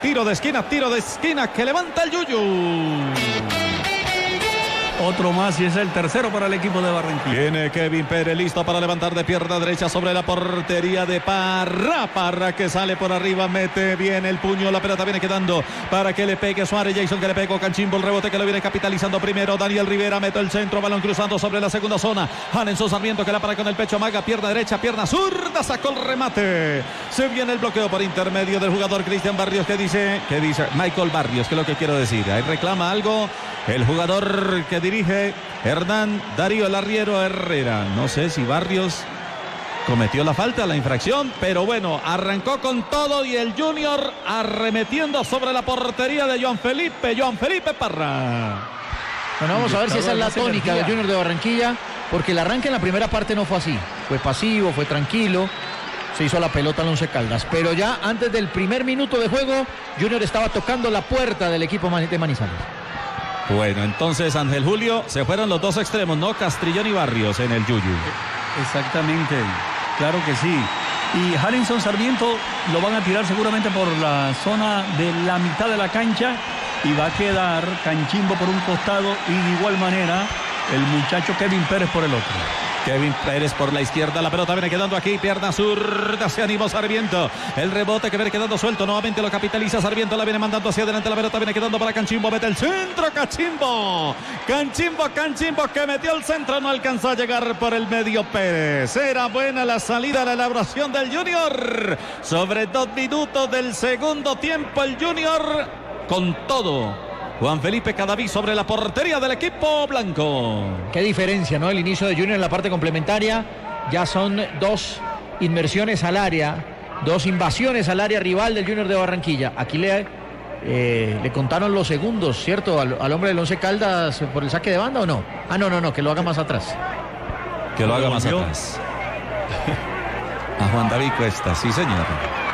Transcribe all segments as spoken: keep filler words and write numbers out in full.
Tiro de esquina, tiro de esquina que levanta el Yuyu. Otro más y es el tercero para el equipo de Barranquilla. Viene Kevin Pérez listo para levantar de pierna derecha sobre la portería de Parra. Parra que sale por arriba, mete bien el puño. La pelota viene quedando para que le pegue Suárez. Jason que le pegó Canchimbo. El rebote que lo viene capitalizando primero. Daniel Rivera mete el centro. Balón cruzando sobre la segunda zona. Hanenson Sarmiento que la para con el pecho. Amaga pierna derecha, pierna zurda. Sacó el remate. Se viene el bloqueo por intermedio del jugador Cristian Barrios. Que dice, que dice Michael Barrios, que es lo que quiero decir. Ahí reclama algo el jugador que dirige Hernán Darío el Arriero Herrera. No sé si Barrios cometió la falta, la infracción, pero bueno, arrancó con todo y el Junior arremetiendo sobre la portería de Joan Felipe, Joan Felipe Parra. Bueno, vamos a ver si esa es la tónica del Junior de Barranquilla, porque el arranque en la primera parte no fue así. Fue pasivo, fue tranquilo, se hizo la pelota al Once Caldas, pero ya antes del primer minuto de juego, Junior estaba tocando la puerta del equipo de Manizales. Bueno, entonces Ángel Julio, se fueron los dos extremos, ¿no? Castrillón y Barrios en el Yuyu. Exactamente, claro que sí. Y Hanenson Sarmiento lo van a tirar seguramente por la zona de la mitad de la cancha y va a quedar Canchimbo por un costado y de igual manera el muchacho Kevin Pérez por el otro. Kevin Pérez por la izquierda, la pelota viene quedando aquí, pierna zurda, se animó Sarmiento, el rebote que viene quedando suelto, nuevamente lo capitaliza Sarmiento, la viene mandando hacia adelante, la pelota viene quedando para Canchimbo, mete el centro, Canchimbo, Canchimbo, Canchimbo que metió el centro, no alcanzó a llegar por el medio Pérez, era buena la salida, la elaboración del Junior, sobre dos minutos del segundo tiempo el Junior con todo. Juan Felipe Cadaví sobre la portería del equipo blanco. Qué diferencia, ¿no? El inicio de Junior en la parte complementaria. Ya son dos inmersiones al área, dos invasiones al área rival del Junior de Barranquilla. Aquí le, eh, le contaron los segundos, ¿cierto? Al, al hombre del Once Caldas por el saque de banda, ¿o no? Ah, no, no, no, que lo haga más atrás. Que lo haga más atrás. A Juan David Cuesta, sí señor.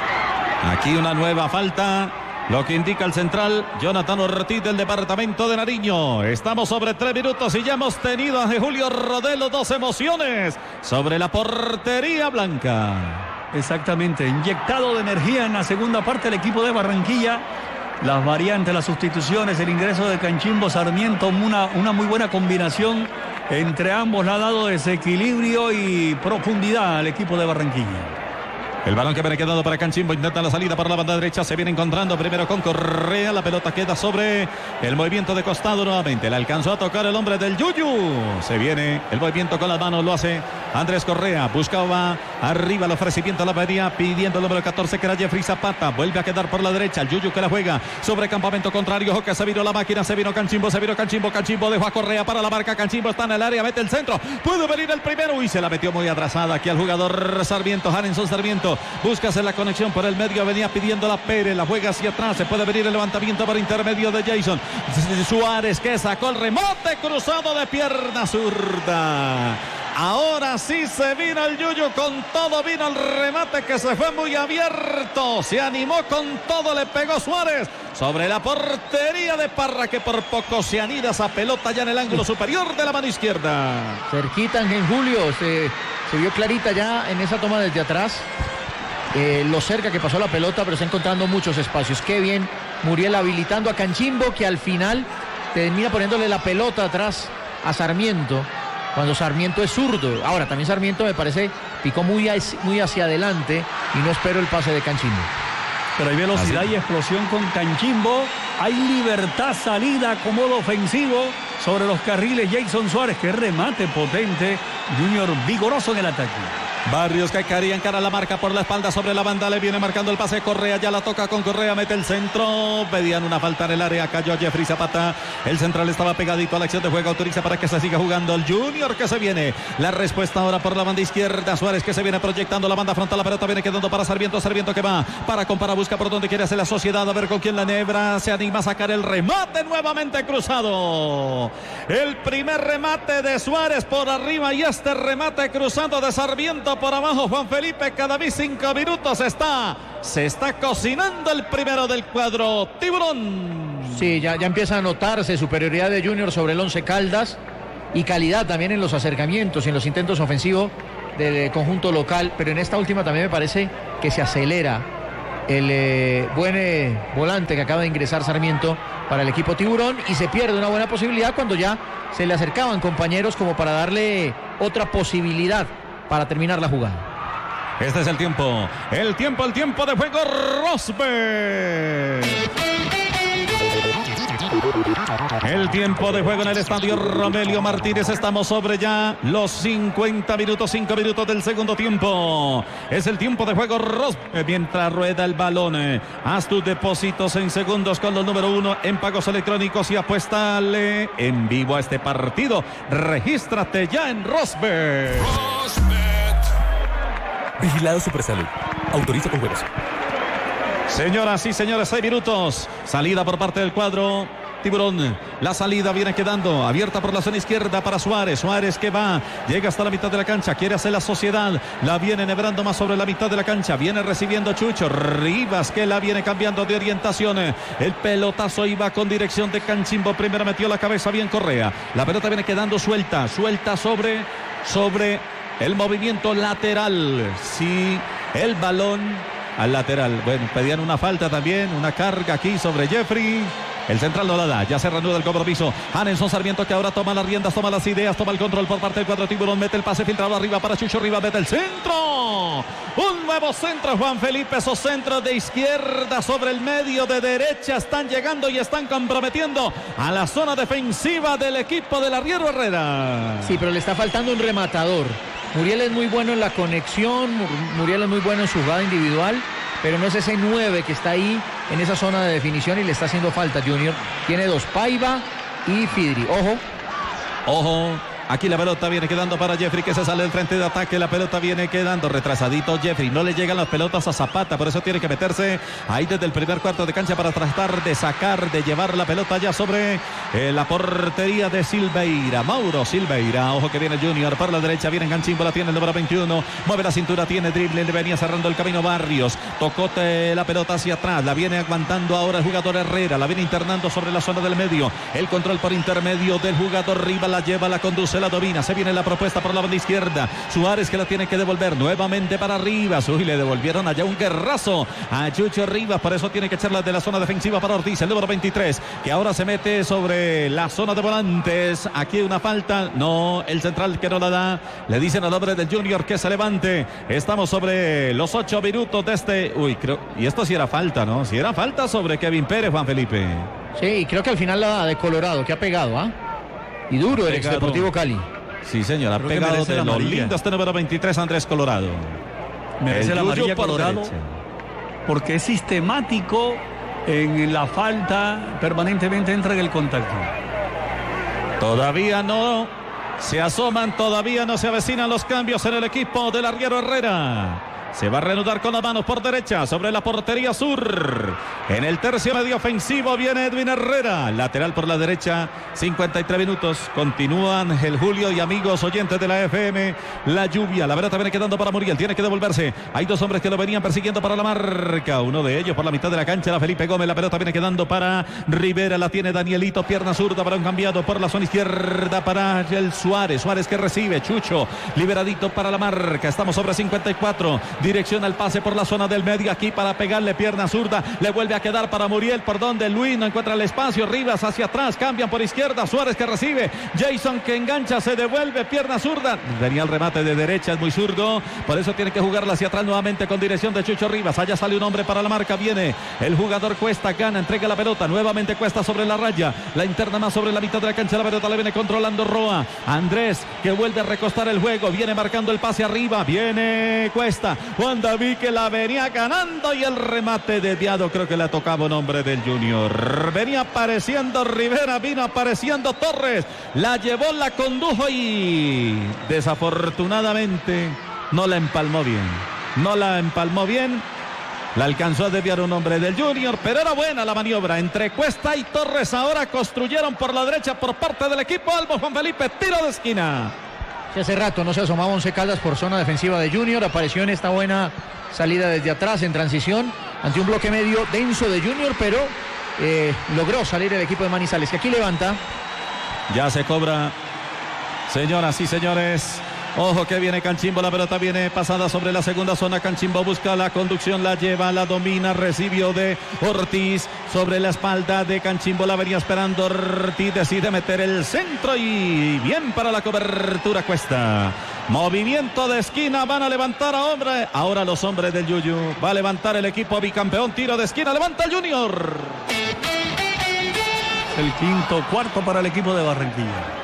Aquí una nueva falta. Lo que indica el central Jonathan Ortiz del departamento de Nariño. Estamos sobre tres minutos y ya hemos tenido a Julio Rodelo dos emociones sobre la portería blanca. Exactamente, inyectado de energía en la segunda parte el equipo de Barranquilla. Las variantes, las sustituciones, el ingreso de Canchimbo Sarmiento, una, una muy buena combinación entre ambos. Le ha dado desequilibrio y profundidad al equipo de Barranquilla. El balón que viene quedando para Canchimbo, intenta la salida por la banda derecha, se viene encontrando primero con Correa, la pelota queda sobre el movimiento de costado nuevamente, le alcanzó a tocar el hombre del Yuyu, se viene el movimiento con las manos, lo hace Andrés Correa, buscaba arriba el ofrecimiento a la pedía, pidiendo el número catorce que era Jeffrey Zapata, vuelve a quedar por la derecha, el Yuyu que la juega sobre campamento contrario, ojo que se vino la máquina, se vino Canchimbo, se vino Canchimbo, Canchimbo dejó a Correa para la marca, Canchimbo está en el área, mete el centro, puede venir el primero y se la metió muy atrasada aquí al jugador Sarmiento, Hanenson Sarmiento, busca hacer la conexión por el medio, venía pidiendo la Pérez, la juega hacia atrás, se puede venir el levantamiento por intermedio de Jason Suárez que sacó el remate cruzado de pierna zurda. Ahora sí se vino el Yuyu con todo, vino el remate que se fue muy abierto, se animó con todo, le pegó Suárez sobre la portería de Parra que por poco se anida esa pelota ya en el ángulo superior de la mano izquierda. Cerquita en Julio, se, se vio clarita ya en esa toma desde atrás. Eh, lo cerca que pasó la pelota, pero está encontrando muchos espacios. Qué bien Muriel habilitando a Canchimbo, que al final termina poniéndole la pelota atrás a Sarmiento, cuando Sarmiento es zurdo. Ahora también Sarmiento me parece picó muy, muy hacia adelante y no espero el pase de Canchimbo. Pero hay velocidad Así. y explosión con Canchimbo, hay libertad, salida, acomodo ofensivo sobre los carriles. Jason Suárez, que remate potente, Junior vigoroso en el ataque. Barrios que quería encarar la marca por la espalda sobre la banda, le viene marcando el pase Correa, ya la toca con Correa, mete el centro, pedían una falta en el área, cayó Jeffrey Zapata, el central estaba pegadito a la acción de juego, autoriza para que se siga jugando el Junior que se viene, la respuesta ahora por la banda izquierda, Suárez que se viene proyectando la banda frontal, la pelota viene quedando para Sarmiento, Sarmiento que va para comparar, busca por donde quiere hacer la sociedad, a ver con quién la nebra, se anima a sacar el remate nuevamente cruzado, el primer remate de Suárez por arriba y este remate cruzado de Sarmiento por abajo. Juan Felipe Cadaví, cinco minutos está, se está cocinando el primero del cuadro tiburón. Sí, ya, ya empieza a notarse superioridad de Junior sobre el Once Caldas y calidad también en los acercamientos y en los intentos ofensivos del conjunto local, pero en esta última también me parece que se acelera el eh, buen eh, volante que acaba de ingresar Sarmiento para el equipo tiburón, y se pierde una buena posibilidad cuando ya se le acercaban compañeros como para darle otra posibilidad para terminar la jugada. Este es el tiempo, el tiempo, el tiempo de juego. Rosberg. El tiempo de juego en el estadio Romelio Martínez. Estamos sobre ya los cincuenta minutos, cinco minutos del segundo tiempo. Es el tiempo de juego. Rosberg, mientras rueda el balón. Haz tus depósitos en segundos con los número uno en pagos electrónicos y apuéstale en vivo a este partido. Regístrate ya en Rosberg. Vigilado Supersalud. Autoriza con juegos. Señoras y señores, seis minutos. Salida por parte del cuadro tiburón. La salida viene quedando abierta por la zona izquierda para Suárez. Suárez que va, llega hasta la mitad de la cancha, quiere hacer la sociedad. La viene enhebrando más sobre la mitad de la cancha. Viene recibiendo Chucho Rivas, que la viene cambiando de orientación. El pelotazo iba con dirección de Canchimbo. Primero metió la cabeza bien Correa. La pelota viene quedando suelta, suelta sobre, sobre el movimiento lateral. Sí, el balón al lateral. Bueno, pedían una falta también, una carga aquí sobre Jeffrey. El central no la da, ya se reanuda el compromiso. Hanenson Sarmiento, que ahora toma las riendas, toma las ideas, toma el control por parte del cuadro tiburón. Mete el pase filtrado arriba para Chucho Rivas, mete el centro. Un nuevo centro, Juan Felipe. Esos centros de izquierda sobre el medio, de derecha, están llegando y están comprometiendo a la zona defensiva del equipo del Arriero Herrera. Sí, pero le está faltando un rematador. Muriel es muy bueno en la conexión, Muriel es muy bueno en su jugada individual, pero no es ese nueve que está ahí en esa zona de definición y le está haciendo falta. Junior tiene dos, Paiva y Fidri. Ojo. Ojo. Aquí la pelota viene quedando para Jeffrey, que se sale del frente de ataque. La pelota viene quedando retrasadito Jeffrey. No le llegan las pelotas a Zapata, por eso tiene que meterse ahí desde el primer cuarto de cancha para tratar de sacar, de llevar la pelota ya sobre eh, la portería de Silveira. Mauro Silveira. Ojo que viene Junior por la derecha. Viene Canchimbo, la tiene el número veintiuno. Mueve la cintura, tiene drible. Le venía cerrando el camino Barrios. Tocote la pelota hacia atrás. La viene aguantando ahora el jugador Herrera. La viene internando sobre la zona del medio. El control por intermedio del jugador Riva. La lleva, la conduce, la domina. Se viene la propuesta por la banda izquierda. Suárez, que la tiene que devolver nuevamente para Rivas. Uy, le devolvieron allá un guerrazo a Chucho Rivas. Por eso tiene que echarla de la zona defensiva para Ortiz, el número veintitrés, que ahora se mete sobre la zona de volantes. Aquí una falta. No, el central que no la da. Le dicen al hombre del Junior que se levante. Estamos sobre los ocho minutos de este. Uy, creo. Y esto sí era falta, ¿no? Si era falta sobre Kevin Pérez, Juan Felipe. Sí, creo que al final la da de Colorado, que ha pegado, ¿ah? ¿eh? Y duro el ex Deportivo Cali. Sí, señor, ha pegado de lo lindo este número veintitrés, Andrés Colorado. Merece la amarilla Colorado porque es sistemático en la falta, permanentemente entra en el contacto. Todavía no se asoman, todavía no se avecinan los cambios en el equipo del Arriero Herrera. Se va a reanudar con las manos por derecha sobre la portería sur. En el tercio medio ofensivo viene Edwin Herrera. Lateral por la derecha, cincuenta y tres minutos. Continúan el Julio y amigos oyentes de la F M. La lluvia, la pelota viene quedando para Muriel. Tiene que devolverse. Hay dos hombres que lo venían persiguiendo para la marca. Uno de ellos por la mitad de la cancha, la Felipe Gómez. La pelota viene quedando para Rivera. La tiene Danielito, pierna zurda para un cambiado por la zona izquierda para el Suárez. Suárez que recibe. Chucho, liberadito para la marca. Estamos sobre cincuenta y cuatro. Dirección al pase por la zona del medio, aquí para pegarle pierna zurda, le vuelve a quedar para Muriel, por donde Luis no encuentra el espacio. Rivas hacia atrás, cambian por izquierda, Suárez que recibe, Jason que engancha, se devuelve, pierna zurda, venía el remate de derecha, es muy zurdo, por eso tiene que jugarla hacia atrás nuevamente con dirección de Chucho Rivas. Allá sale un hombre para la marca, viene el jugador Cuesta, gana, entrega la pelota, nuevamente Cuesta sobre la raya, la interna más sobre la mitad de la cancha, la pelota la viene controlando Roa, Andrés que vuelve a recostar el juego, viene marcando el pase arriba, viene Cuesta, Juan David que la venía ganando y el remate desviado, creo que le tocaba un hombre del Junior. Venía apareciendo Rivera, vino apareciendo Torres, la llevó, la condujo y desafortunadamente no la empalmó bien. No la empalmó bien. La alcanzó a desviar un hombre del Junior, pero era buena la maniobra entre Cuesta y Torres. Ahora construyeron por la derecha por parte del equipo Albo. Juan Felipe, tiro de esquina. Hace rato no se asomaba Once Caldas por zona defensiva de Junior. Apareció en esta buena salida desde atrás en transición ante un bloque medio denso de Junior, pero eh, logró salir el equipo de Manizales, que aquí levanta. Ya se cobra, señoras y señores, Ojo que viene Canchimbo, la pelota viene pasada sobre la segunda zona. Canchimbo busca la conducción, la lleva, la domina, recibió de Ortiz sobre la espalda de Canchimbo, la venía esperando Ortiz, decide meter el centro y bien para la cobertura Cuesta. Movimiento de esquina, van a levantar a hombre, ahora los hombres del Yuyu, va a levantar el equipo bicampeón, tiro de esquina, levanta el Junior. El quinto cuarto para el equipo de Barranquilla.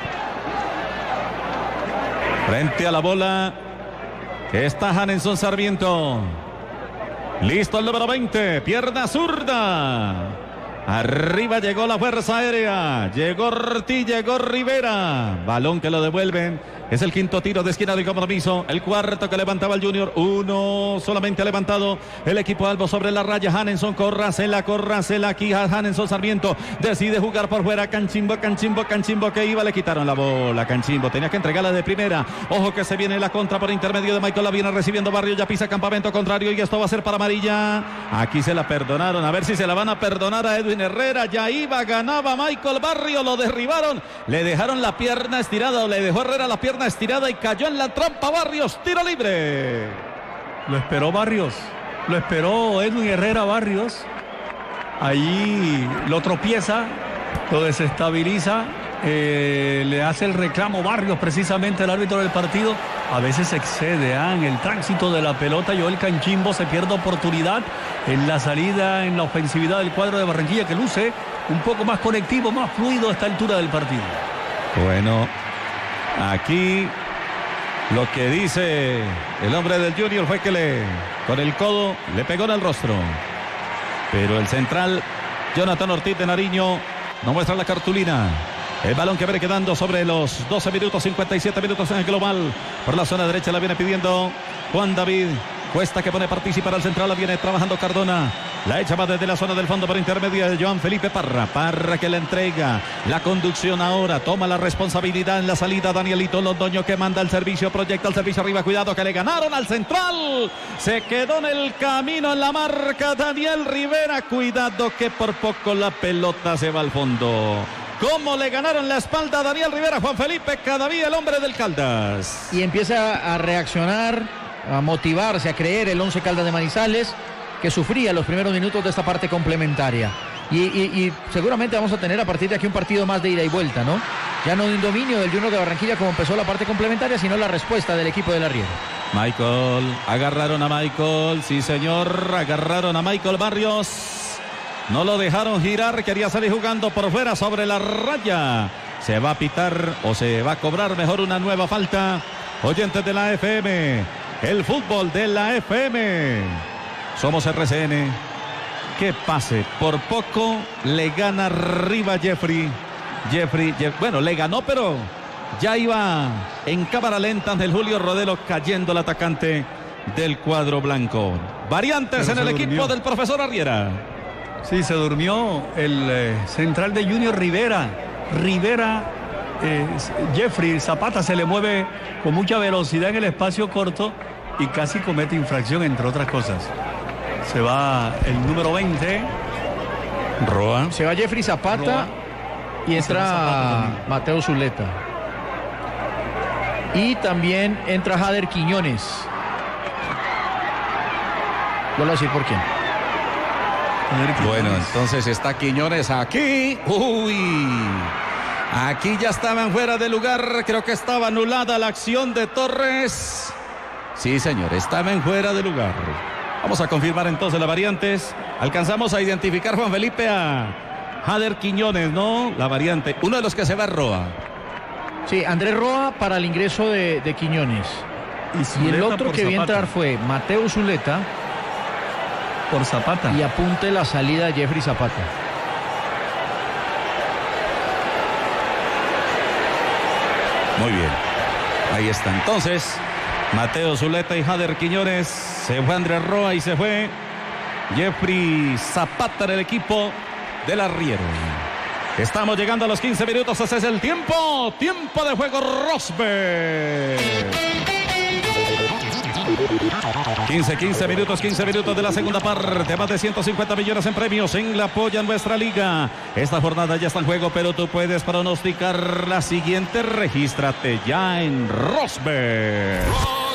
Frente a la bola está Hanenson Sarmiento. Listo el número veinte, pierna zurda. Arriba llegó la fuerza aérea. Llegó Ortiz, llegó Rivera. Balón que lo devuelven. Es el quinto tiro de esquina de compromiso. El cuarto que levantaba el Junior. Uno solamente ha levantado el equipo Albo sobre la raya. Hanenson, córrasela, córrasela aquí. Hanenson Sarmiento decide jugar por fuera. Canchimbo, Canchimbo, Canchimbo que iba. Le quitaron la bola. Canchimbo tenía que entregarla de primera. Ojo que se viene la contra por intermedio de Michael. La viene recibiendo Barrio. Ya pisa campamento contrario. Y esto va a ser para amarilla. Aquí se la perdonaron. A ver si se la van a perdonar a Edwin Herrera. Ya iba, ganaba Michael Barrio. Lo derribaron. Le dejaron la pierna estirada. O le dejó Herrera la pierna estirada y cayó en la trampa Barrios, tiro libre. Lo esperó Barrios, lo esperó Edwin Herrera Barrios, allí lo tropieza, lo desestabiliza, eh, le hace el reclamo Barrios, precisamente el árbitro del partido. A veces se excede ¿eh? en el tránsito de la pelota. Joel Canchimbo se pierde oportunidad en la salida, en la ofensividad del cuadro de Barranquilla, que luce un poco más conectivo, más fluido a esta altura del partido. Bueno, aquí lo que dice el hombre del Junior fue que le con el codo le pegó en el rostro. Pero el central Jonathan Ortiz de Nariño no muestra la cartulina. El balón que viene quedando sobre los doce minutos, cincuenta y siete minutos en el global. Por la zona derecha la viene pidiendo Juan David Cuesta, que pone participar al central, la viene trabajando Cardona. La echa va desde la zona del fondo por intermedio de Joan Felipe Parra. Parra que le entrega la conducción ahora. Toma la responsabilidad en la salida Danielito Londoño, que manda el servicio, proyecta el servicio arriba. Cuidado que le ganaron al central. Se quedó en el camino en la marca Daniel Rivera. Cuidado que por poco la pelota se va al fondo. ¿Cómo le ganaron la espalda a Daniel Rivera? Juan Felipe Cadaví, el hombre del Caldas. Y empieza a reaccionar, a motivarse, a creer el Once Caldas de Manizales, que sufría los primeros minutos de esta parte complementaria. Y, y, y seguramente vamos a tener a partir de aquí un partido más de ida y vuelta, ¿no? Ya no de un dominio del Junior de Barranquilla como empezó la parte complementaria, sino la respuesta del equipo del Arriero. Michael, agarraron a Michael, sí señor, agarraron a Michael Barrios. No lo dejaron girar, quería salir jugando por fuera sobre la raya. Se va a pitar o se va a cobrar mejor una nueva falta. Oyentes de la F M, el fútbol de la F M. Somos R C N. Que pase, por poco le gana arriba Jeffrey. Jeffrey, Jeff, bueno, le ganó, pero ya iba en cámara lenta ante el Julio Rodelo, cayendo el atacante del cuadro blanco. Variantes en el durmió. Equipo del profesor Arriera. Sí, se durmió el eh, central de Junior Rivera. Rivera, eh, Jeffrey Zapata se le mueve con mucha velocidad en el espacio corto y casi comete infracción, entre otras cosas. Se va el número veinte. Roa. Se va Jeffrey Zapata Roa. Y entra Zapata Mateo Zuleta. Y también entra Jader Quiñones. Vuelvo a decir por quién. Bueno, entonces está Quiñones aquí. Uy. Aquí ya estaban fuera de lugar. Creo que estaba anulada la acción de Torres. Sí, señor, estaban fuera de lugar. Vamos a confirmar entonces las variantes. Alcanzamos a identificar, Juan Felipe, a Jader Quiñones, ¿no? La variante. Uno de los que se va a Roa. Sí, Andrés Roa para el ingreso de, de Quiñones. Y, y el otro que vio entrar fue Mateo Zuleta. Por Zapata. Y apunte la salida de Jeffrey Zapata. Muy bien. Ahí está entonces. Mateo Zuleta y Jader Quiñones. Se fue Andrés Roa y se fue Jeffrey Zapata del equipo del Arriero. Estamos llegando a los quince minutos. Ese es el tiempo. Tiempo de juego, Rosberg. quince, quince minutos, quince minutos de la segunda parte. Más de ciento cincuenta millones en premios en la Polla en nuestra liga. Esta jornada ya está en juego, pero tú puedes pronosticar la siguiente. Regístrate ya en Rosbet.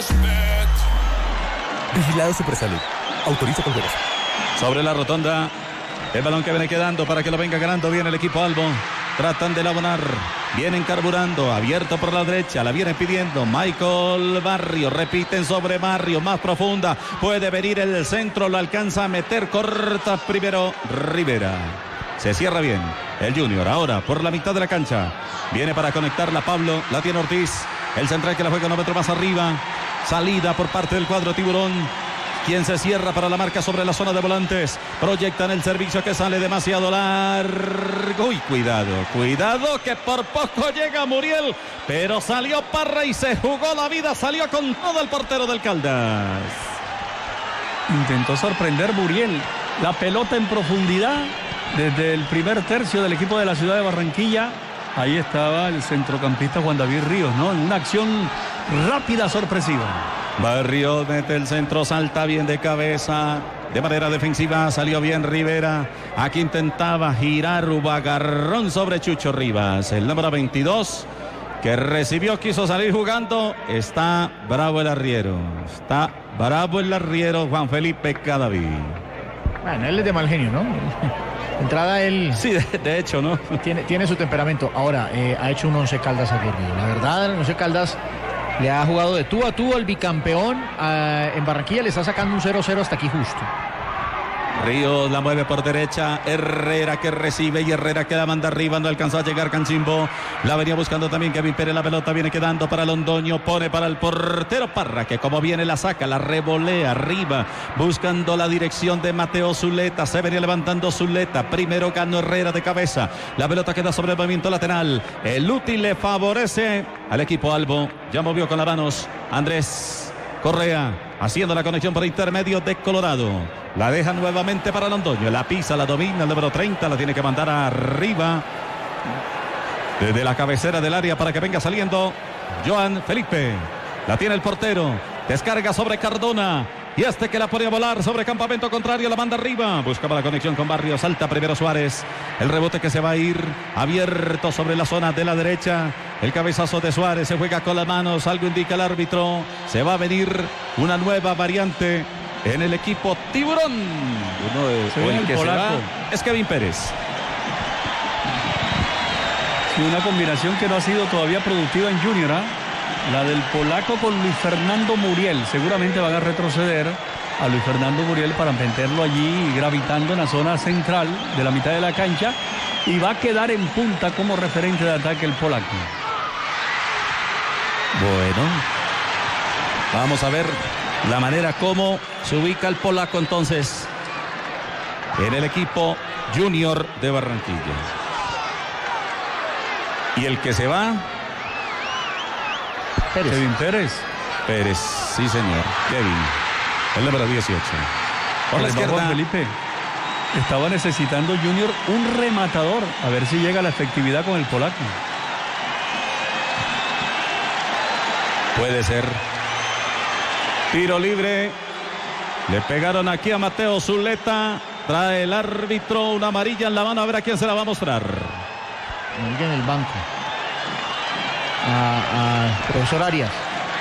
Vigilado Supersalud. Autoriza con juegos. Sobre la rotonda, el balón que viene quedando para que lo venga ganando bien el equipo Albo. Tratan de elaborar, vienen carburando, abierto por la derecha, la vienen pidiendo Michael Barrio, repiten sobre Barrio, más profunda, puede venir el centro, lo alcanza a meter, corta primero Rivera, se cierra bien el Junior, ahora por la mitad de la cancha, viene para conectarla Pablo, la tiene Ortiz, el central que la juega un metro más arriba, salida por parte del cuadro Tiburón. Quien se cierra para la marca sobre la zona de volantes. Proyectan el servicio que sale demasiado largo. Uy, cuidado, cuidado que por poco llega Muriel. Pero salió Parra y se jugó la vida. Salió con todo el portero del Caldas. Intentó sorprender Muriel. La pelota en profundidad desde el primer tercio del equipo de la ciudad de Barranquilla. Ahí estaba el centrocampista Juan David Ríos, ¿no? En una acción rápida, sorpresiva. Barrio mete el centro, salta bien de cabeza, de manera defensiva, salió bien Rivera. Aquí intentaba girar, hubo agarrón sobre Chucho Rivas, el número veintidós, que recibió, quiso salir jugando. Está bravo el arriero, está bravo el arriero Juan Felipe Cadaví. Bueno, él es de mal genio, ¿no? Entrada él... Sí, de, de hecho, ¿no? Tiene, tiene su temperamento. Ahora, eh, ha hecho un Once Caldas aguerrido. La verdad, el Once Caldas le ha jugado de tú a tú al bicampeón. Uh, en Barranquilla le está sacando un cero cero hasta aquí justo. Ríos la mueve por derecha, Herrera que recibe y Herrera que la manda arriba, no alcanzó a llegar Canchimbo, la venía buscando también Kevin Pérez, la pelota viene quedando para Londoño, pone para el portero Parra, que como viene la saca, la revolea arriba, buscando la dirección de Mateo Zuleta, se venía levantando Zuleta, primero ganó Herrera de cabeza, la pelota queda sobre el movimiento lateral, el útil le favorece al equipo Albo, ya movió con las manos Andrés Correa, haciendo la conexión por intermedio de Colorado. La deja nuevamente para Londoño. La pisa, la domina el número treinta. La tiene que mandar arriba. Desde la cabecera del área para que venga saliendo Joan Felipe. La tiene el portero. Descarga sobre Cardona. Y este que la pone a volar sobre campamento contrario, la manda arriba. Buscaba la conexión con Barrio. Salta primero Suárez. El rebote que se va a ir abierto sobre la zona de la derecha. El cabezazo de Suárez se juega con las manos. Algo indica el árbitro. Se va a venir una nueva variante en el equipo Tiburón. Uno de, sí, o el el que se polaco. va es Kevin Pérez. Sí, una combinación que no ha sido todavía productiva en Junior, ¿eh? La del polaco con Luis Fernando Muriel. Seguramente van a retroceder a Luis Fernando Muriel para meterlo allí gravitando en la zona central de la mitad de la cancha. Y va a quedar en punta como referente de ataque el polaco. Bueno, vamos a ver la manera como se ubica el polaco entonces en el equipo Junior de Barranquilla. Y el que se va, Pérez. Kevin Pérez. Pérez, sí señor, Kevin, el número dieciocho. Por la izquierda, Juan Felipe. Estaba necesitando Junior un rematador, a ver si llega la efectividad con el polaco. Puede ser. Tiro libre. Le pegaron aquí a Mateo Zuleta. Trae el árbitro una amarilla en la mano. A ver a quién se la va a mostrar. En el banco. A, a profesor Arias.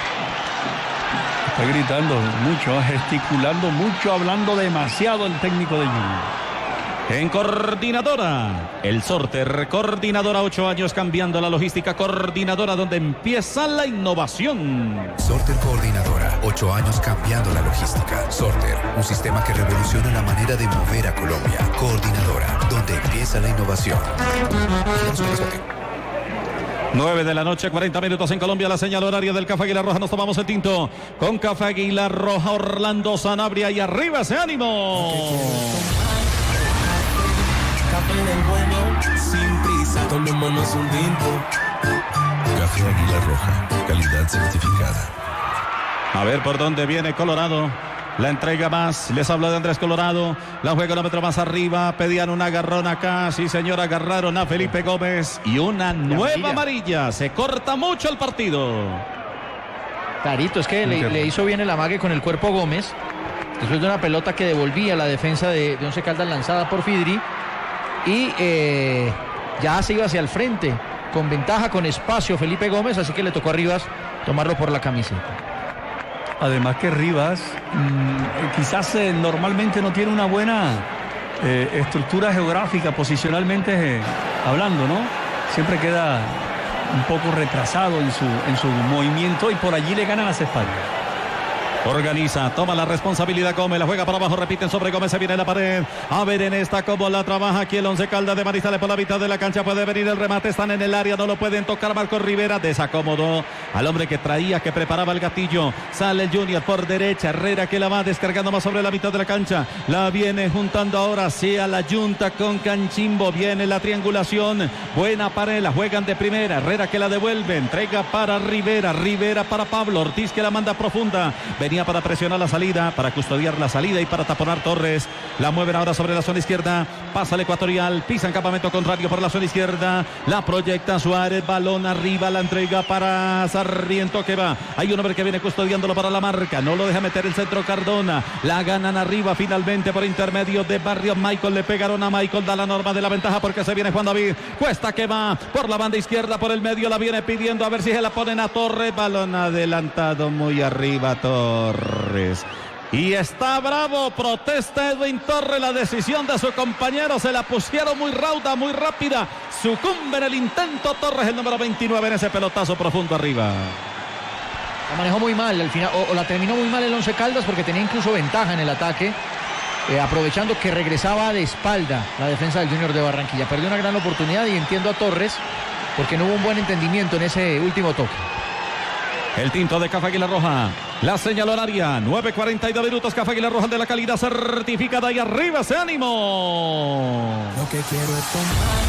Está gritando mucho, gesticulando mucho, hablando demasiado el técnico de Junior. En Coordinadora, el Sorter, Coordinadora, ocho años cambiando la logística, Coordinadora donde empieza la innovación. Sorter Coordinadora, ocho años cambiando la logística. Sorter, un sistema que revoluciona la manera de mover a Colombia. Coordinadora, donde empieza la innovación. nueve de la noche, cuarenta minutos en Colombia, la señal horaria del Café Águila Roja. Nos tomamos el tinto con Café Águila Roja, Orlando Sanabria y arriba ese ánimo. Café del bueno, sin prisa, tomémonos un tinto. Café Águila Roja, calidad certificada. A ver por dónde viene Colorado. La entrega más, les hablo de Andrés Colorado. La juega un metro más arriba. Pedían un agarrón acá. Sí, señor, agarraron a Felipe Gómez. Y una nueva amarilla. Se corta mucho el partido. Clarito, es que le, le hizo bien el amague con el cuerpo Gómez, después de una pelota que devolvía la defensa de, de Once Caldas lanzada por Fidri, y eh, ya se iba hacia el frente, con ventaja, con espacio Felipe Gómez, así que le tocó a Rivas tomarlo por la camiseta. Además que Rivas mmm, quizás eh, normalmente no tiene una buena eh, estructura geográfica, posicionalmente eh, hablando, ¿no? Siempre queda un poco retrasado en su, en su movimiento y por allí le ganan las espaldas. Organiza, toma la responsabilidad Gómez, la juega para abajo, repiten sobre Gómez, se viene la pared. A ver en esta cómo la trabaja aquí el Once Caldas de Manizales por la mitad de la cancha. Puede venir el remate, están en el área, no lo pueden tocar. Marcos Rivera desacomodó al hombre que traía, que preparaba el gatillo. Sale el Junior por derecha, Herrera que la va descargando más sobre la mitad de la cancha. La viene juntando ahora sí a la Junta con Canchimbo. Viene la triangulación, buena pared, la juegan de primera. Herrera que la devuelve, entrega para Rivera, Rivera para Pablo Ortiz que la manda profunda. Venía para presionar la salida, para custodiar la salida y para taponar Torres. La mueven ahora sobre la zona izquierda. Pasa el ecuatorial, pisa en campamento contrario por la zona izquierda. La proyecta Suárez, balón arriba, la entrega para Sarmiento que va. Hay un hombre que viene custodiándolo para la marca. No lo deja meter el centro Cardona. La ganan arriba finalmente por intermedio de Barrios. Michael le pegaron a Michael. Da la norma de la ventaja porque se viene Juan David. Cuesta que va por la banda izquierda, por el medio. La viene pidiendo a ver si se la ponen a Torres. Balón adelantado muy arriba Torres. Y está bravo, protesta Edwin Torres, la decisión de su compañero, se la pusieron muy rauda, muy rápida, sucumbe en el intento Torres, el número veintinueve en ese pelotazo profundo arriba. La manejó muy mal, al final, o, o la terminó muy mal el Once Caldas porque tenía incluso ventaja en el ataque, eh, aprovechando que regresaba de espalda la defensa del Junior de Barranquilla. Perdió una gran oportunidad y entiendo a Torres porque no hubo un buen entendimiento en ese último toque. El tinto de Café Águila Roja, la señal horaria, nueve cuarenta y dos minutos, Café Águila Roja de la calidad certificada y arriba ese ánimo. Lo que quiero es tomar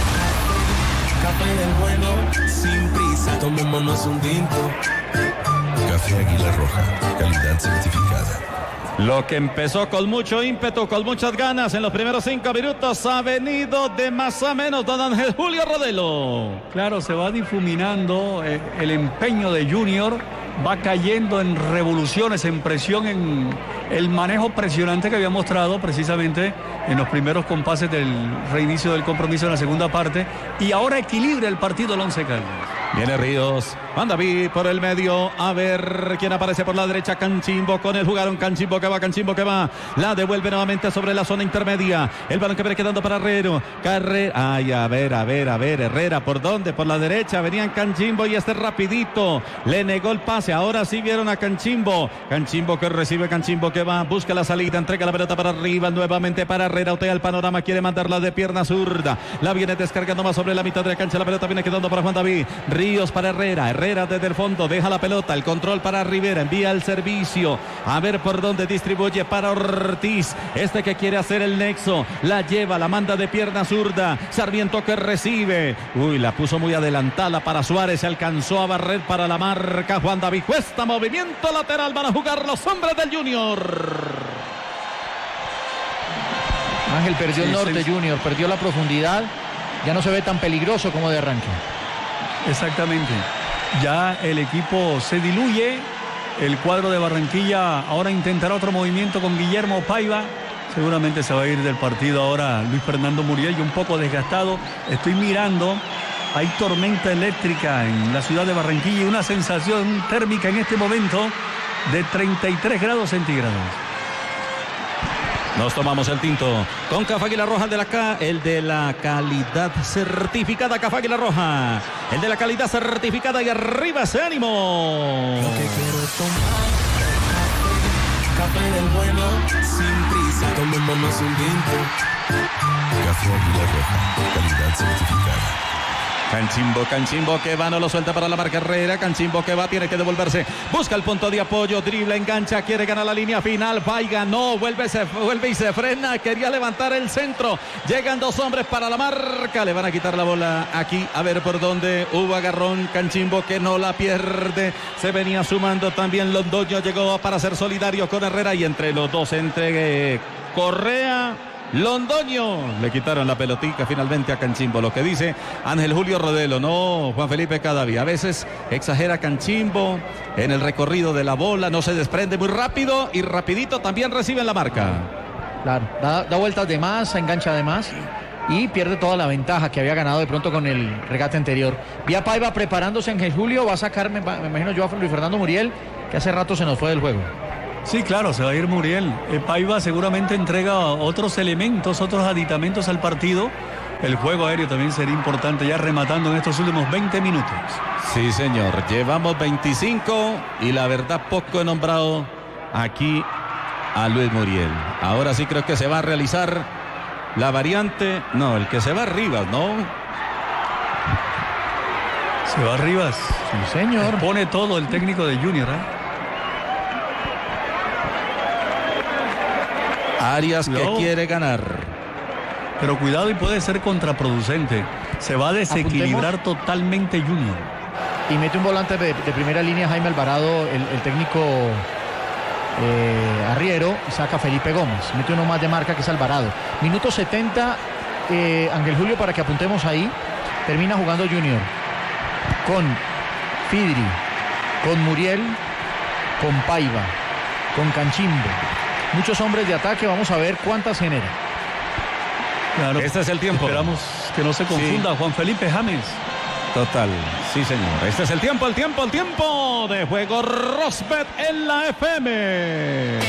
café del bueno, sin prisa, tomémonos un tinto. Café Águila Roja, calidad certificada. Lo que empezó con mucho ímpetu, con muchas ganas en los primeros cinco minutos, ha venido de más a menos don Ángel Julio Rodelo. Claro, se va difuminando eh, el empeño de Junior, va cayendo en revoluciones, en presión, en el manejo presionante que había mostrado precisamente en los primeros compases del reinicio del compromiso en la segunda parte, y ahora equilibra el partido el Once Caldas. Viene Ríos, Juan David por el medio, a ver quién aparece por la derecha, Canchimbo, con él jugaron, Canchimbo que va, Canchimbo que va, la devuelve nuevamente sobre la zona intermedia, el balón que viene quedando para Herrero, Carrera, ay, a ver, a ver, a ver, Herrera, ¿por dónde? Por la derecha, venían Canchimbo y este rapidito, le negó el pase, ahora sí vieron a Canchimbo, Canchimbo que recibe, Canchimbo que va, busca la salida, entrega la pelota para arriba, nuevamente para Herrera, otea el panorama, quiere mandarla de pierna zurda, la viene descargando más sobre la mitad de la cancha, la pelota viene quedando para Juan David, Ríos para Herrera, Herrera desde el fondo, deja la pelota, el control para Rivera, envía el servicio, a ver por dónde distribuye para Ortiz, este que quiere hacer el nexo, la lleva, la manda de pierna zurda, Sarmiento que recibe, uy, la puso muy adelantada para Suárez, se alcanzó a barrer para la marca, Juan David Cuesta, movimiento lateral, van a jugar los hombres del Junior. Ángel perdió el Sí, norte, sí. Junior, perdió la profundidad, ya no se ve tan peligroso como de arranque. Exactamente. Ya el equipo se diluye. El cuadro de Barranquilla ahora intentará otro movimiento con Guillermo Paiva. Seguramente se va a ir del partido ahora Luis Fernando Muriel, y un poco desgastado. Estoy mirando. Hay tormenta eléctrica en la ciudad de Barranquilla y una sensación térmica en este momento de treinta y tres grados centígrados. Nos tomamos el tinto con Café Águila Roja, el de la, ca el de la calidad certificada, Café Águila Roja, el de la calidad certificada y arriba ese ánimo. Lo que quiero es tomar café del bueno, sin prisa, tomémonos un tinto. Café Águila Roja, calidad certificada. Canchimbo, Canchimbo que va, no lo suelta para la marca Herrera, Canchimbo que va, tiene que devolverse, busca el punto de apoyo, dribla, engancha, quiere ganar la línea final, Paiva, no, vuelve, se, vuelve y se frena, quería levantar el centro, llegan dos hombres para la marca, le van a quitar la bola aquí, a ver por dónde, hubo agarrón, Canchimbo que no la pierde, se venía sumando también Londoño, llegó para ser solidario con Herrera y entre los dos, entre eh, Correa Londoño. Le quitaron la pelotica finalmente a Canchimbo. Lo que dice Ángel Julio Rodelo, no Juan Felipe Cadaví. A veces exagera Canchimbo en el recorrido de la bola, no se desprende muy rápido y rapidito también recibe la marca. Claro, da, da vueltas de más, se engancha de más y pierde toda la ventaja que había ganado de pronto con el regate anterior. Vía Paiva preparándose Ángel Julio, va a sacar, me, me imagino yo, a Luis Fernando Muriel, que hace rato se nos fue del juego. Sí, claro, se va a ir Muriel. Eh, Paiva seguramente entrega otros elementos, otros aditamentos al partido. El juego aéreo también sería importante, ya rematando en estos últimos veinte minutos. Sí, señor, llevamos veinticinco y la verdad poco he nombrado aquí a Luis Muriel. Ahora sí creo que se va a realizar la variante, no, el que se va arriba, ¿no? Se va Rivas. Sí, señor. Pone todo el técnico de Junior, ¿eh? Arias que no. quiere ganar. Pero cuidado y puede ser contraproducente. Se va a desequilibrar Apuntemos. totalmente Junior. Y mete un volante de, de primera línea Jaime Alvarado, el, el técnico eh, Arriero, y saca a Felipe Gómez. Mete uno más de marca que es Alvarado. Minuto setenta, eh, Ángel Julio, para que apuntemos ahí. Termina jugando Junior con Fidri, con Muriel, con Paiva, con Canchimbo. Muchos hombres de ataque, vamos a ver cuántas genera. Claro, este es el tiempo. Esperamos que no se confunda, sí. Juan Felipe James. Total, sí señor. Este es el tiempo, el tiempo, el tiempo de juego Rosbet en la F M.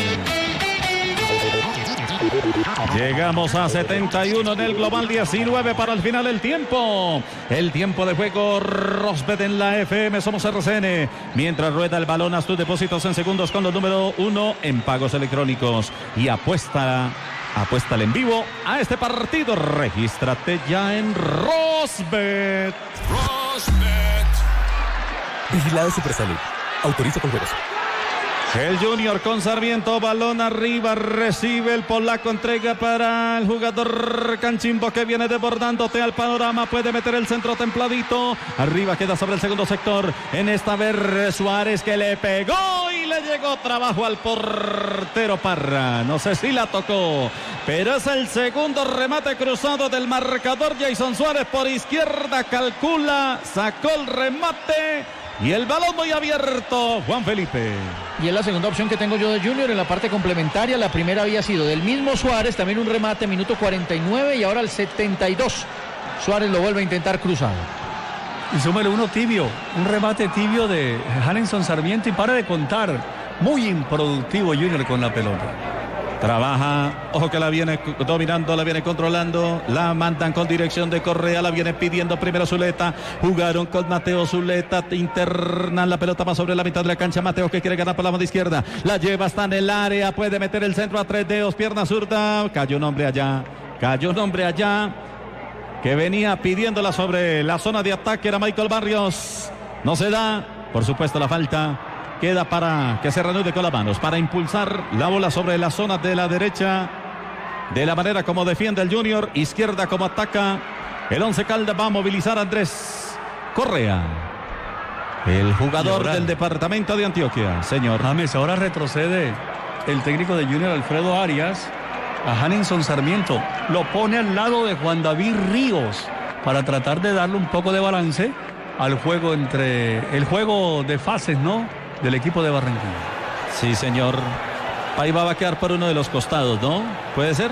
Llegamos a setenta y uno en el global, diecinueve para el final el tiempo. El tiempo de juego Rosbet en la F M. Somos R C N. Mientras rueda el balón, haz tus depósitos en segundos con los número uno en pagos electrónicos. Y apuesta, apuéstale en vivo a este partido. Regístrate ya en Rosbet. Rosbet. Vigilado Supersalud. Autoriza con juegos. El Junior con Sarmiento, balón arriba, recibe el polaco, entrega para el jugador Canchimbo que viene desbordándote al panorama, puede meter el centro templadito, arriba queda sobre el segundo sector, en esta vez Suárez que le pegó y le llegó trabajo al portero Parra, no sé si la tocó, pero es el segundo remate cruzado del marcador. Jason Suárez por izquierda, calcula, sacó el remate. Y el balón muy abierto, Juan Felipe. Y es la segunda opción que tengo yo de Junior en la parte complementaria. La primera había sido del mismo Suárez, también un remate, minuto cuarenta y nueve, y ahora al setenta y dos. Suárez lo vuelve a intentar cruzado. Y súmele uno tibio, un remate tibio de Hanenson Sarmiento y para de contar. Muy improductivo Junior con la pelota. Trabaja, ojo que la viene dominando, la viene controlando, la mandan con dirección de Correa, la viene pidiendo primero Zuleta, jugaron con Mateo Zuleta, internan la pelota más sobre la mitad de la cancha, Mateo que quiere ganar por la mano izquierda, la lleva hasta en el área, puede meter el centro a tres dedos, pierna zurda, cayó un hombre allá, cayó un hombre allá, que venía pidiéndola sobre la zona de ataque, era Michael Barrios, no se da, por supuesto la falta. Queda para que se reanude con las manos, para impulsar la bola sobre la zona de la derecha, de la manera como defiende el Junior, izquierda como ataca. El Once Caldas va a movilizar a Andrés Correa, el jugador del departamento de Antioquia, señor. James, ahora retrocede el técnico de Junior, Alfredo Arias, a Hanenson Sarmiento. Lo pone al lado de Juan David Ríos para tratar de darle un poco de balance al juego entre el juego de fases, ¿no?, del equipo de Barranquilla. Sí, señor. Paiva va a quedar por uno de los costados, ¿no? ¿Puede ser?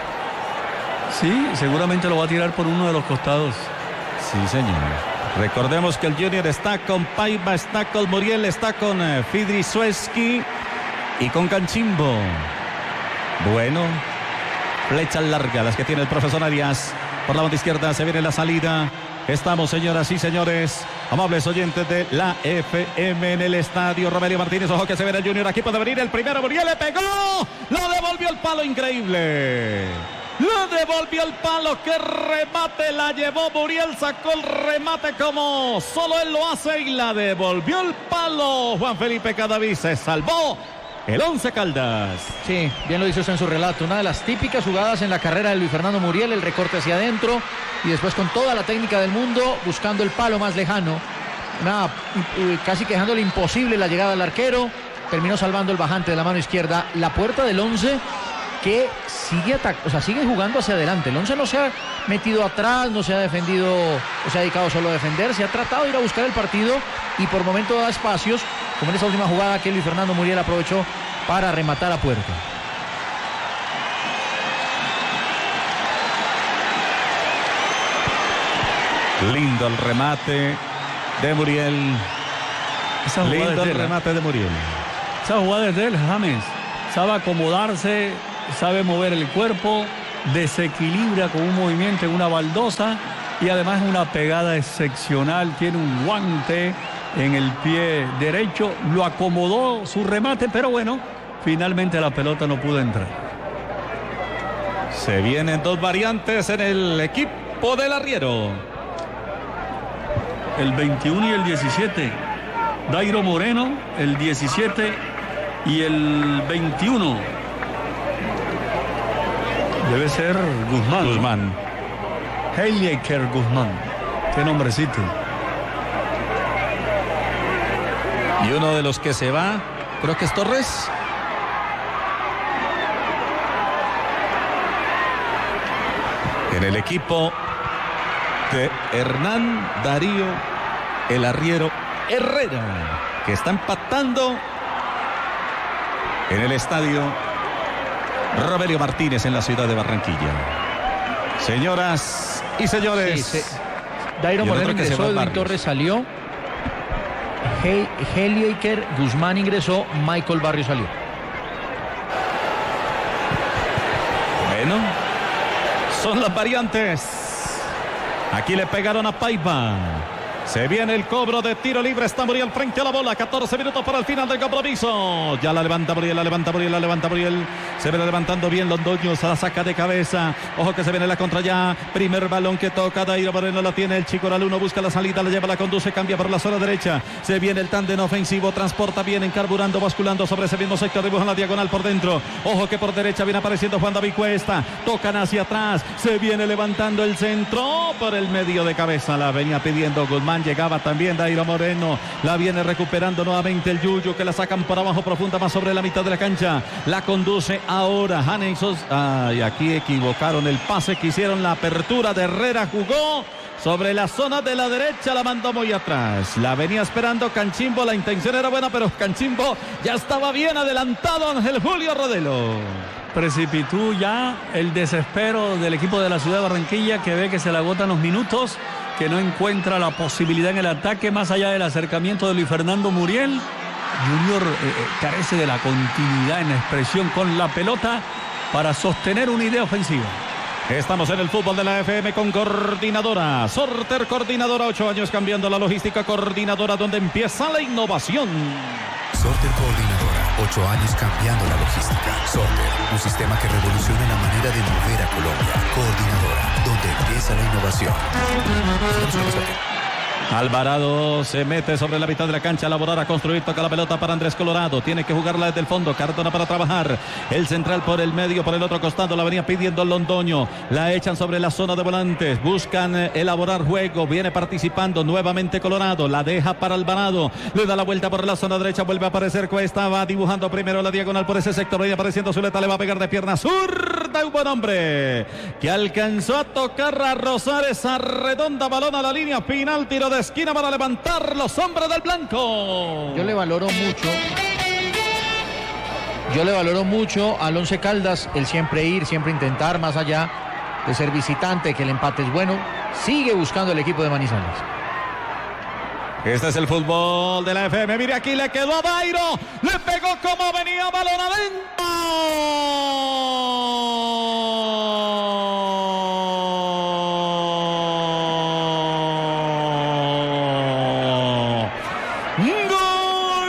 Sí, seguramente lo va a tirar por uno de los costados. Sí, señor. Recordemos que el Junior está con Paiva, está con Muriel, está con eh, Fidri Sueski y con Canchimbo. Bueno, flechas largas las que tiene el profesor Arias. Por la banda izquierda se viene la salida. Estamos, señoras y señores, amables oyentes de la F M en el estadio Romelio Martínez. Ojo que se ve el Junior, aquí puede venir el primero. Muriel le pegó, lo devolvió el palo, increíble. Lo devolvió el palo, qué remate la llevó Muriel, sacó el remate como solo él lo hace y la devolvió el palo. Juan Felipe Cadaví, se salvó el Once Caldas. Sí, bien lo dice usted en su relato. Una de las típicas jugadas en la carrera de Luis Fernando Muriel, el recorte hacia adentro y después con toda la técnica del mundo buscando el palo más lejano. Nada, casi que dejándole imposible la llegada al arquero. Terminó salvando el bajante de la mano izquierda. La puerta del once que sigue atac- o sea, sigue jugando hacia adelante. El once no se ha metido atrás, no se ha defendido, o se ha dedicado solo a defender, se ha tratado de ir a buscar el partido y por momento da espacios, como en esa última jugada que Luis Fernando Muriel aprovechó para rematar a puerta. Lindo el remate de Muriel. Esa jugada Lindo es el de él, remate de Muriel. Esa jugada es de él, James. Sabe acomodarse, sabe mover el cuerpo, desequilibra con un movimiento en una baldosa y además una pegada excepcional. Tiene un guante en el pie derecho. Lo acomodó su remate, pero bueno, finalmente la pelota no pudo entrar. Se vienen dos variantes en el equipo del arriero. El veintiuno y el diecisiete. Dairo Moreno, el diecisiete y el veintiuno. Debe ser Guzmán. Guzmán. Heileker Guzmán. Qué nombrecito. Y uno de los que se va, creo que es Torres. En el equipo de Hernán Darío, el arriero Herrera, que está empatando en el estadio Rogelio Martínez en la ciudad de Barranquilla. Señoras y señores. Sí, sí. Dairo Moreno ingresó, Edwin Torres salió, He Heileker Guzmán ingresó, Michael Barrios salió. Bueno, son las variantes. Aquí le pegaron a Paiva. Se viene el cobro de tiro libre. Está Muriel frente a la bola. catorce minutos para el final del compromiso. Ya la levanta Muriel, la levanta Muriel, la levanta Muriel. Se viene levantando bien Londoño. Se la saca de cabeza. Ojo que se viene la contra ya. Primer balón que toca. Dairo Moreno la tiene. El chico Raluno busca la salida. La lleva, la conduce. Cambia por la zona derecha. Se viene el tándem ofensivo. Transporta bien, encarburando, basculando sobre ese mismo sector. Dibujan la diagonal por dentro. Ojo que por derecha viene apareciendo Juan David Cuesta. Tocan hacia atrás. Se viene levantando el centro. Por el medio de cabeza. La venía pidiendo Guzmán. Llegaba también Dairo Moreno. La viene recuperando nuevamente el Yuyu, que la sacan por abajo profunda, más sobre la mitad de la cancha. La conduce ahora Haneysos. Ay, aquí equivocaron el pase que hicieron. La apertura de Herrera jugó sobre la zona de la derecha, la mandó muy atrás. La venía esperando Canchimbo. La intención era buena, pero Canchimbo ya estaba bien adelantado. Ángel Julio Rodelo. Precipitó ya el desespero del equipo de la ciudad de Barranquilla, que ve que se le agotan los minutos, que no encuentra la posibilidad en el ataque más allá del acercamiento de Luis Fernando Muriel. Junior eh, carece de la continuidad en la expresión con la pelota para sostener una idea ofensiva. Estamos en el fútbol de la F M con Coordinadora. Sorter Coordinadora, ocho años cambiando la logística. Coordinadora, donde empieza la innovación. Sorter Coordinadora, ocho años cambiando la logística. Sorter, un sistema que revoluciona la manera de mover a Colombia. Coordinadora, donde empieza la innovación. Alvarado se mete sobre la mitad de la cancha a elaborar, a construir, toca la pelota para Andrés Colorado, tiene que jugarla desde el fondo, Cardona para trabajar, el central por el medio, por el otro costado, la venía pidiendo Londoño, la echan sobre la zona de volantes, buscan elaborar juego, viene participando nuevamente Colorado, la deja para Alvarado, le da la vuelta por la zona derecha, vuelve a aparecer Cuesta, va dibujando primero la diagonal por ese sector, viene apareciendo Zuleta, le va a pegar de pierna zurda, un buen hombre, que alcanzó a tocar, a rozar esa redonda balón a la línea final, tiro de de esquina para levantar los hombres del blanco. Yo le valoro mucho yo le valoro mucho al Once Caldas el siempre ir, siempre intentar, más allá de ser visitante, que el empate es bueno, sigue buscando el equipo de Manizales. Este es el fútbol de la F M. Mire, aquí le quedó a Dairo. Le pegó como